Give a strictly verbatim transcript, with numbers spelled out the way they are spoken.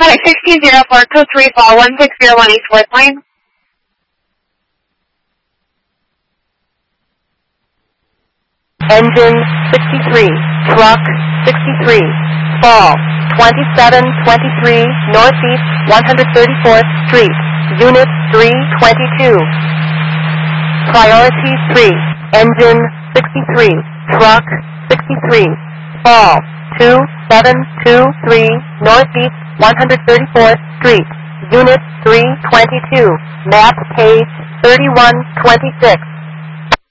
Flight sixteen zero four, code three fall one six zero one East Fourth Line. Engine sixty-three, truck sixty-three, fall twenty-seven twenty-three Northeast one hundred thirty-fourth Street, Unit three twenty-two. Priority three, engine sixty-three, truck sixty-three, fall two seven two three Northeast one hundred thirty-fourth Street, Unit three twenty-two, map page thirty-one twenty-six.